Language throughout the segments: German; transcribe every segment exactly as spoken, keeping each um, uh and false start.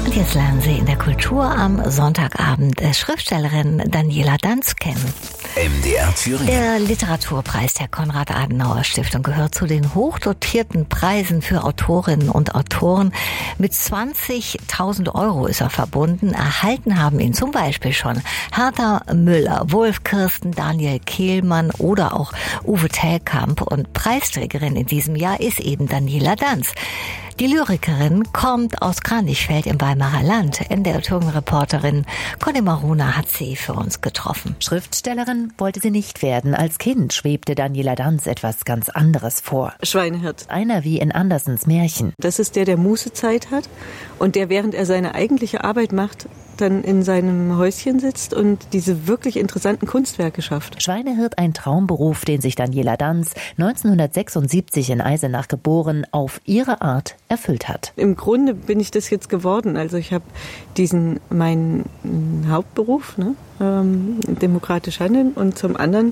Und jetzt lernen Sie in der Kultur am Sonntagabend Schriftstellerin Daniela Danz kennen. M D R Thüringen. Der Literaturpreis der Konrad-Adenauer-Stiftung gehört zu den hochdotierten Preisen für Autorinnen und Autoren. Mit zwanzigtausend Euro ist er verbunden. Erhalten haben ihn zum Beispiel schon Hertha Müller, Wolf Kirsten, Daniel Kehlmann oder auch Uwe Tellkamp. Und Preisträgerin in diesem Jahr ist eben Daniela Danz. Die Lyrikerin kommt aus Kranichfeld im Weimarer Land. N D R-Thüringen-Reporterin Conny Maruna hat sie für uns getroffen. Schriftstellerin wollte sie nicht werden. Als Kind schwebte Daniela Danz etwas ganz anderes vor. Schweinehirt. Einer wie in Andersens Märchen. Das ist der, der Mußezeit hat und der, während er seine eigentliche Arbeit macht, dann in seinem Häuschen sitzt und diese wirklich interessanten Kunstwerke schafft. Schweinehirt, ein Traumberuf, den sich Daniela Danz, neunzehnhundertsechsundsiebzig in Eisenach geboren, auf ihre Art erfüllt hat. Im Grunde bin ich das jetzt geworden. Also ich habe diesen, meinen Hauptberuf, ne, ähm, demokratisch handeln, und zum anderen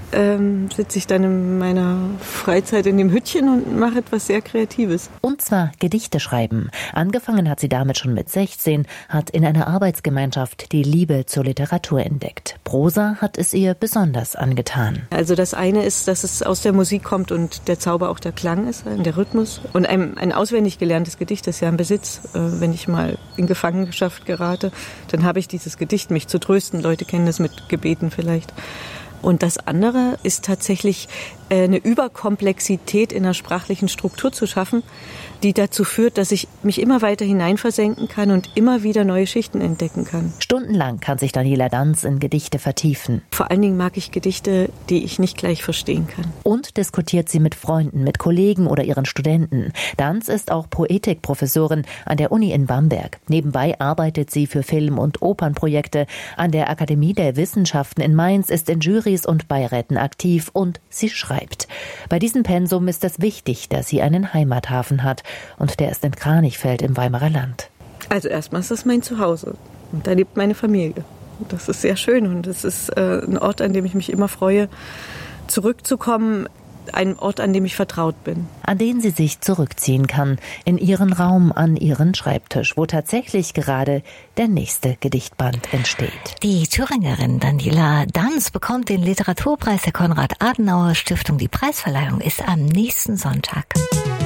ähm, sitze ich dann in meiner Freizeit in dem Hütchen und mache etwas sehr Kreatives. Und zwar Gedichte schreiben. Angefangen hat sie damit schon mit sechzehn, hat in einer Arbeitsgemeinschaft die Liebe zur Literatur entdeckt. Prosa hat es ihr besonders angetan. Also das eine ist, dass es aus der Musik kommt und der Zauber auch der Klang ist, der Rhythmus. Und ein, ein auswendig gelerntes Gedicht ist ja ein Besitz. Wenn ich mal in Gefangenschaft gerate, dann habe ich dieses Gedicht, mich zu trösten. Leute kennen das mit Gebeten vielleicht. Und das andere ist tatsächlich eine Überkomplexität in der sprachlichen Struktur zu schaffen, die dazu führt, dass ich mich immer weiter hineinversenken kann und immer wieder neue Schichten entdecken kann. Stundenlang kann sich Daniela Danz in Gedichte vertiefen. Vor allen Dingen mag ich Gedichte, die ich nicht gleich verstehen kann. Und diskutiert sie mit Freunden, mit Kollegen oder ihren Studenten. Danz ist auch Poetikprofessorin an der Uni in Bamberg. Nebenbei arbeitet sie für Film- und Opernprojekte. An der Akademie der Wissenschaften in Mainz ist in Jurys und Beiräten aktiv und sie schreibt. Bei diesem Pensum ist es wichtig, dass sie einen Heimathafen hat. Und der ist in Kranichfeld im Weimarer Land. Also erstmal ist das mein Zuhause. Und da lebt meine Familie. Und das ist sehr schön. Und es ist äh, ein Ort, an dem ich mich immer freue, zurückzukommen. Ein Ort, an dem ich vertraut bin. An den sie sich zurückziehen kann. In ihren Raum, an ihren Schreibtisch, wo tatsächlich gerade der nächste Gedichtband entsteht. Die Thüringerin Daniela Danz bekommt den Literaturpreis der Konrad-Adenauer-Stiftung. Die Preisverleihung ist am nächsten Sonntag.